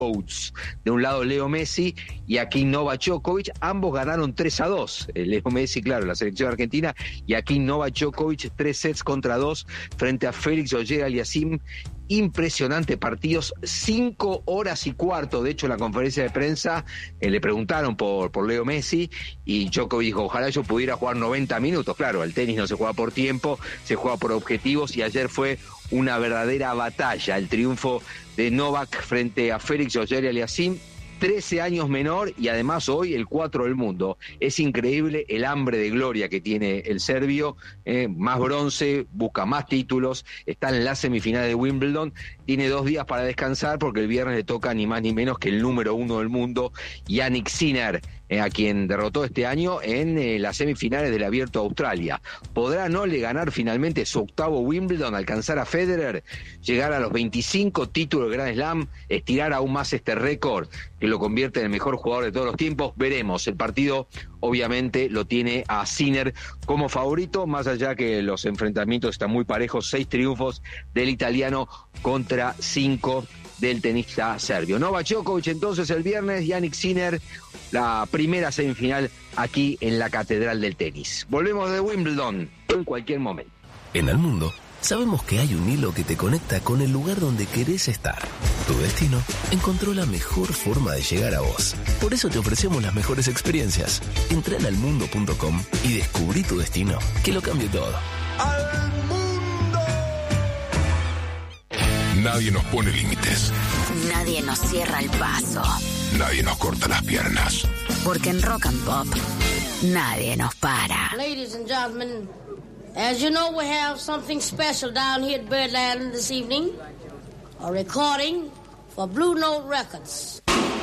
Coach. De un lado Leo Messi y Akin Novak Djokovic, ambos ganaron 3-2. Leo Messi, claro, la selección argentina, y Akin Novak Djokovic 3-2 frente a Félix Auger-Aliassime. Impresionante partidos, 5 horas y cuarto. De hecho, en la conferencia de prensa le preguntaron por Leo Messi y Djokovic dijo, ojalá yo pudiera jugar 90 minutos. Claro, el tenis no se juega por tiempo, se juega por objetivos, y ayer fue una verdadera batalla el triunfo de Novak frente a Félix Auger-Aliassime, 13 años menor y además hoy el 4 del mundo. Es increíble el hambre de gloria que tiene el serbio, más bronce, busca más títulos, está en la semifinal de Wimbledon, tiene 2 días para descansar porque el viernes le toca ni más ni menos que el número 1 del mundo, Jannik Sinner, a quien derrotó este año en las semifinales del Abierto de Australia. ¿Podrá Nole ganar finalmente su 8º Wimbledon, alcanzar a Federer, llegar a los 25 títulos de Grand Slam, estirar aún más este récord que lo convierte en el mejor jugador de todos los tiempos? Veremos. El partido obviamente lo tiene a Sinner como favorito, más allá que los enfrentamientos están muy parejos, 6 triunfos del italiano contra 5 del tenista serbio. Novak Djokovic entonces el viernes, Jannik Sinner, la primera semifinal aquí en la Catedral del Tenis. Volvemos de Wimbledon en cualquier momento. En el mundo sabemos que hay un hilo que te conecta con el lugar donde querés estar. Tu destino encontró la mejor forma de llegar a vos. Por eso te ofrecemos las mejores experiencias. Entra en almundo.com y descubrí tu destino, que lo cambie todo. ¡Al mundo! Nadie nos pone límites. Nadie nos cierra el paso. Nadie nos corta las piernas. Porque en Rock and Pop nadie nos para. Ladies and gentlemen, as you know, we have something special down here at Birdland this evening. A recording for Blue Note Records.